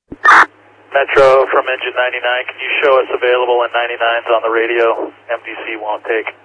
Metro from engine 99, can you show us available in 99s on the radio? MDC won't take.